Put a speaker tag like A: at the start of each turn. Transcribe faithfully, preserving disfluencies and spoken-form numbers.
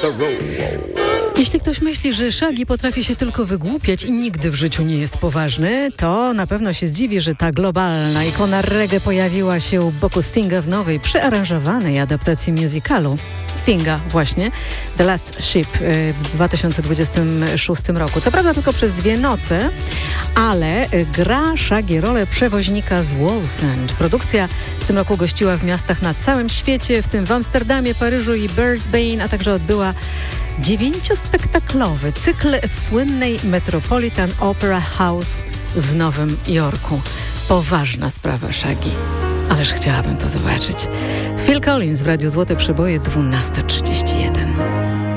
A: the road.
B: Jeśli ktoś myśli, że Shaggy potrafi się tylko wygłupiać i nigdy w życiu nie jest poważny, to na pewno się zdziwi, że ta globalna ikona reggae pojawiła się u boku Stinga w nowej, przearanżowanej adaptacji musicalu Stinga właśnie, The Last Ship w dwa tysiące dwudziestym szóstym roku. Co prawda tylko przez dwie noce, ale gra Shaggy rolę przewoźnika z Wallsend. Produkcja w tym roku gościła w miastach na całym świecie, w tym w Amsterdamie, Paryżu i Brisbane, a także odbyła dziewięciospektaklowy cykl w słynnej Metropolitan Opera House w Nowym Jorku. Poważna sprawa, Shaggy. Ależ chciałabym to zobaczyć. Phil Collins w Radiu Złote Przeboje, dwunasta trzydzieści jeden.